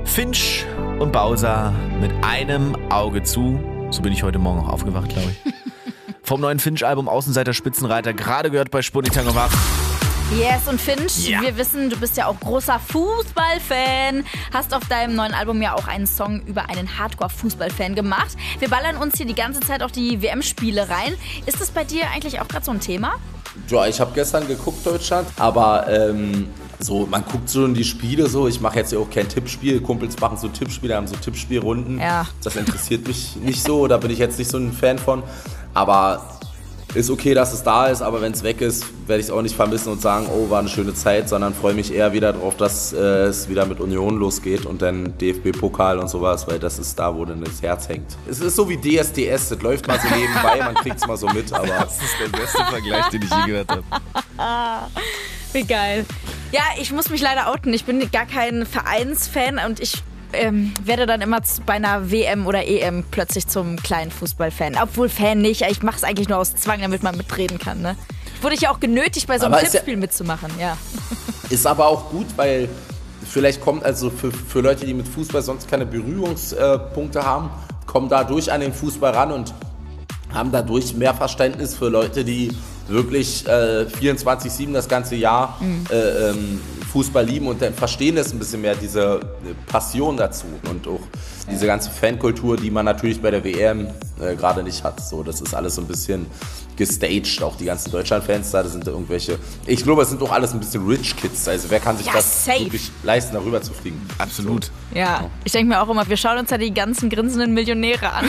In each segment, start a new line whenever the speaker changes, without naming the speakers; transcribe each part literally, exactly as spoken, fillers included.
Finch und Bowser mit einem Auge zu. So bin ich heute Morgen auch aufgewacht, glaube ich. Vom neuen Finch-Album Außenseiter Spitzenreiter, gerade gehört bei Sputnik Tango wach.
Yes, und Finch,
Ja.
wir wissen, du bist ja auch großer Fußballfan. Hast auf deinem neuen Album ja auch einen Song über einen Hardcore-Fußballfan gemacht. Wir ballern uns hier die ganze Zeit auch die W M-Spiele rein. Ist das bei dir eigentlich auch gerade so ein Thema?
Ja, ich habe gestern geguckt, Deutschland, aber ähm, so, man guckt schon die Spiele so. Ich mache jetzt ja auch kein Tippspiel. Kumpels machen so Tippspiele, haben so Tippspielrunden.
Ja.
Das interessiert mich nicht so, da bin ich jetzt nicht so ein Fan von. Aber ist okay, dass es da ist, aber wenn es weg ist, werde ich es auch nicht vermissen und sagen, oh, war eine schöne Zeit, sondern freue mich eher wieder darauf, dass äh, es wieder mit Union losgeht und dann D F B-Pokal und sowas, weil das ist da, wo dann das Herz hängt. Es ist so wie D S D S, das läuft mal so nebenbei, man kriegt es mal so mit, aber...
Das ist der beste Vergleich, den ich je gehört habe.
Wie geil. Ja, ich muss mich leider outen. Ich bin gar kein Vereinsfan und ich ähm, werde dann immer zu, bei einer W M oder E M plötzlich zum kleinen Fußballfan. Obwohl Fan nicht, ich mache es eigentlich nur aus Zwang, damit man mitreden kann. Ne? Wurde ich ja auch genötigt, bei so einem
Aber ist
Tippspiel mitzumachen. Ja.
Ist aber auch gut, weil vielleicht kommt also für, für Leute, die mit Fußball sonst keine Berührungspunkte haben, kommen dadurch an den Fußball ran und haben dadurch mehr Verständnis für Leute, die wirklich äh, vierundzwanzig sieben das ganze Jahr mhm. äh, ähm, Fußball lieben und dann verstehen das ein bisschen mehr, diese Passion dazu und auch diese ganze Fankultur, die man natürlich bei der W M äh, gerade nicht hat. So, das ist alles so ein bisschen gestaged, auch die ganzen Deutschland-Fans da, das sind irgendwelche, ich glaube, es sind doch alles ein bisschen Rich Kids, also wer kann sich
Ja,
das
safe.
wirklich leisten, darüber zu fliegen?
Absolut.
Ja, ich denke mir auch immer, wir schauen uns ja die ganzen grinsenden Millionäre an.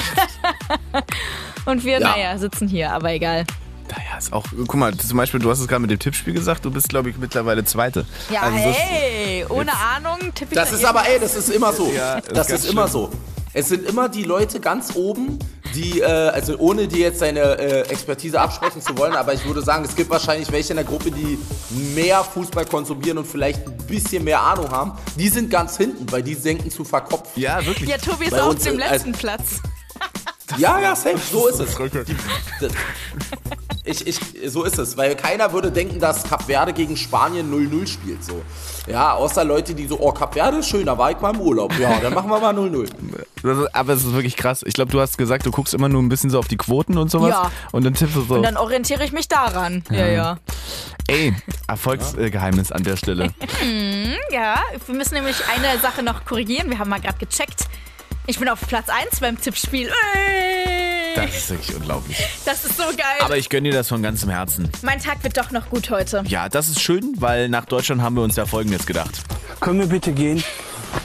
Und wir,
Ja.
naja, sitzen hier, aber egal.
Naja, ist auch, guck mal, zum Beispiel, du hast es gerade mit dem Tippspiel gesagt, du bist, glaube ich, mittlerweile Zweite.
Ja,
Also das-
hey, ohne Ahnung tippe ich
Das
da
ist aber, ey, das ist immer so.
Ja, das
das
ist ganz
ist immer
schlimm.
so. Es sind immer die Leute ganz oben, die, äh, also ohne dir jetzt seine äh, Expertise absprechen zu wollen, aber ich würde sagen, es gibt wahrscheinlich welche in der Gruppe, die mehr Fußball konsumieren und vielleicht ein bisschen mehr Ahnung haben. Die sind ganz hinten, weil die denken zu verkopft.
Ja, wirklich.
Ja, Tobi ist
Bei
auf
uns,
dem
äh,
letzten Platz.
Ja, ja, safe, so ist es.
Rücke.
Das- Ich, ich, so ist es, weil keiner würde denken, dass Kap Verde gegen Spanien null null spielt. So. Ja, außer Leute, die so, oh, Kap Verde ist schön, da war ich mal im Urlaub. Ja, dann machen wir mal null null.
Das ist, aber es ist wirklich krass. Ich glaube, du hast gesagt, du guckst immer nur ein bisschen so auf die Quoten und sowas.
Ja.
Und dann tippst du so.
Und dann orientiere ich mich daran. Ja, ja.
Ey, Erfolgsgeheimnis an der Stelle.
Ja, wir müssen nämlich eine Sache noch korrigieren. Wir haben mal gerade gecheckt. Ich bin auf Platz eins beim Tippspiel. Ey,
Das ist wirklich unglaublich.
das ist so geil.
Aber ich gönne dir das von ganzem Herzen.
Mein Tag wird doch noch gut heute.
Ja, das ist schön, weil nach Deutschland haben wir uns ja Folgendes gedacht.
Können wir bitte gehen?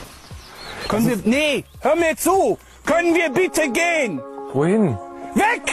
Können wir... Nee, hör mir zu! Können wir bitte gehen?
Wohin?
Weg!